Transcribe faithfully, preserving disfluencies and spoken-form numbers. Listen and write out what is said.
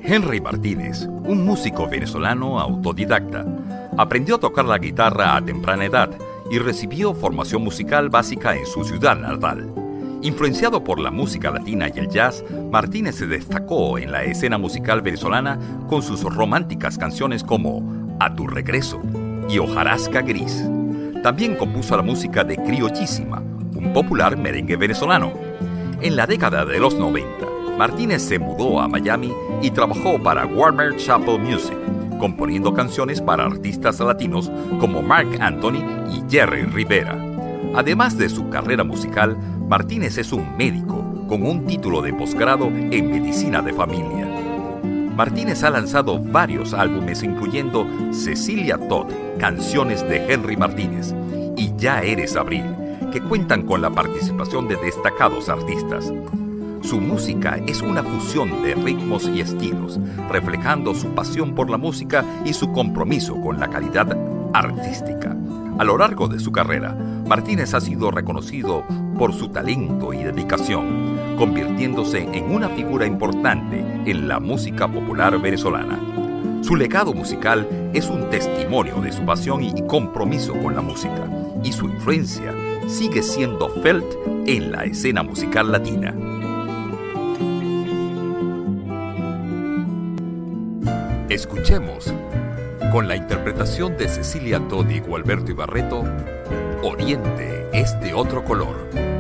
Henry Martínez, un músico venezolano autodidacta, aprendió a tocar la guitarra a temprana edad y recibió formación musical básica en su ciudad natal. Influenciado por la música latina y el jazz, Martínez se destacó en la escena musical venezolana con sus románticas canciones como A tu regreso y Hojarasca Gris. También compuso la música de Criollísima, un popular merengue venezolano. En la década de los noventa, Martínez se mudó a Miami y trabajó para Warner Chappell Music, componiendo canciones para artistas latinos como Marc Anthony y Jerry Rivera. Además de su carrera musical, Martínez es un médico con un título de posgrado en medicina de familia. Martínez ha lanzado varios álbumes incluyendo Cecilia Todd, Canciones de Henry Martínez, y Ya eres abril, que cuentan con la participación de destacados artistas. Su música es una fusión de ritmos y estilos, reflejando su pasión por la música y su compromiso con la calidad artística. A lo largo de su carrera, Martínez ha sido reconocido por su talento y dedicación, convirtiéndose en una figura importante en la música popular venezolana. Su legado musical es un testimonio de su pasión y compromiso con la música, y su influencia sigue siendo felt en la escena musical latina. Escuchemos, con la interpretación de Cecilia Todd y Gualberto Ibarreto, Oriente es de otro color.